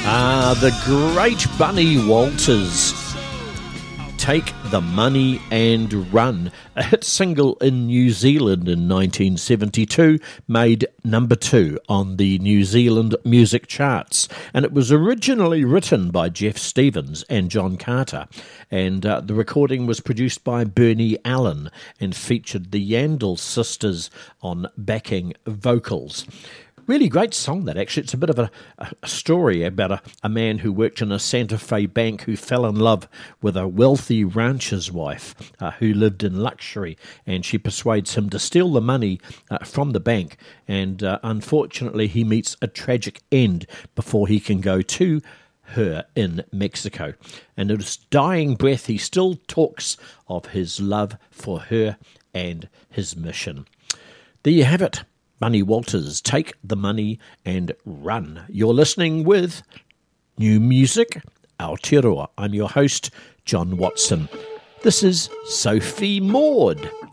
The great Bunny Walters. Take the Money and Run. A hit single in New Zealand in 1972, made number 2 on the New Zealand music charts. And it was originally written by Jeff Stevens and John Carter. And the recording was produced by Bernie Allen and featured the Yandell sisters on backing vocals. Really great song, that, actually. It's a bit of a story about a man who worked in a Santa Fe bank who fell in love with a wealthy rancher's wife who lived in luxury, and she persuades him to steal the money from the bank, and unfortunately he meets a tragic end before he can go to her in Mexico. And at his dying breath, he still talks of his love for her and his mission. There you have it. Bunny Walters, Take the Money and Run. You're listening with New Music Aotearoa. I'm your host, John Watson. This is Sophie Maud.